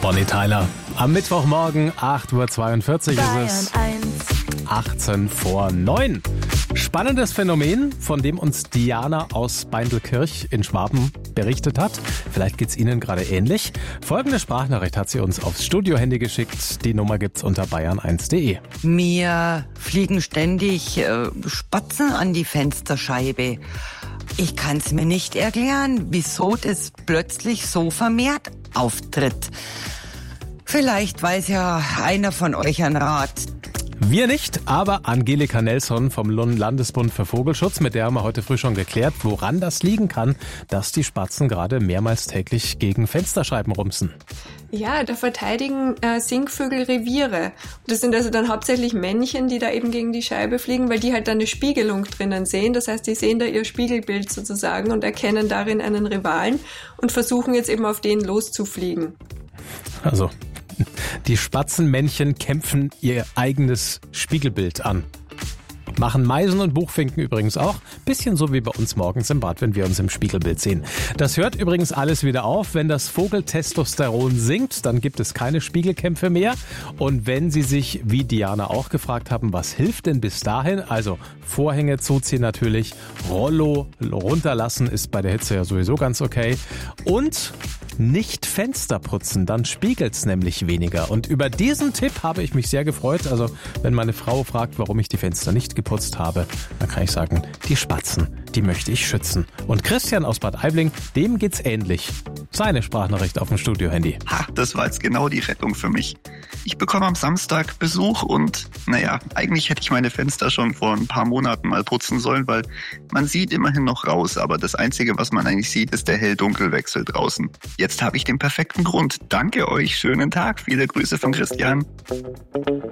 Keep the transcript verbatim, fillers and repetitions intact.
Bonnie Tyler. Am Mittwochmorgen, acht Uhr zweiundvierzig ist es. achtzehn vor neun. Spannendes Phänomen, von dem uns Diana aus Beindelkirch in Schwaben berichtet hat. Vielleicht geht's Ihnen gerade ähnlich. Folgende Sprachnachricht hat sie uns aufs Studiohandy geschickt. Die Nummer gibt's unter bayern eins punkt de. Mir fliegen ständig äh, Spatzen an die Fensterscheibe. Ich kann's mir nicht erklären, wieso das plötzlich so vermehrt auftritt. Vielleicht weiß ja einer von euch einen Rat. Wir nicht, aber Angelika Nelson vom Landesbund für Vogelschutz, mit der haben wir heute früh schon geklärt, woran das liegen kann, dass die Spatzen gerade mehrmals täglich gegen Fensterscheiben rumsen. Ja, da verteidigen äh, Singvögel Reviere. Das sind also dann hauptsächlich Männchen, die da eben gegen die Scheibe fliegen, weil die halt dann eine Spiegelung drinnen sehen. Das heißt, die sehen da ihr Spiegelbild sozusagen und erkennen darin einen Rivalen und versuchen jetzt eben auf den loszufliegen. Also, die Spatzenmännchen kämpfen ihr eigenes Spiegelbild an. Machen Meisen und Buchfinken übrigens auch. Bisschen so wie bei uns morgens im Bad, wenn wir uns im Spiegelbild sehen. Das hört übrigens alles wieder auf. Wenn das Vogeltestosteron sinkt, dann gibt es keine Spiegelkämpfe mehr. Und wenn Sie sich, wie Diana auch gefragt haben, was hilft denn bis dahin? Also Vorhänge zuziehen natürlich, Rollo runterlassen ist bei der Hitze ja sowieso ganz okay. Und nicht Fenster putzen, dann spiegelt's nämlich weniger. Und über diesen Tipp habe ich mich sehr gefreut. Also wenn meine Frau fragt, warum ich die Fenster nicht geputzt habe, dann kann ich sagen, die Spatzen, die möchte ich schützen. Und Christian aus Bad Aibling, dem geht's ähnlich. Seine Sprachnachricht auf dem Studiohandy. Ha, das war jetzt genau die Rettung für mich. Ich bekomme am Samstag Besuch und, naja, eigentlich hätte ich meine Fenster schon vor ein paar Monaten mal putzen sollen, weil man sieht immerhin noch raus, aber das Einzige, was man eigentlich sieht, ist der Hell-Dunkel-Wechsel draußen. Jetzt habe ich den perfekten Grund. Danke euch, schönen Tag, viele Grüße von Christian.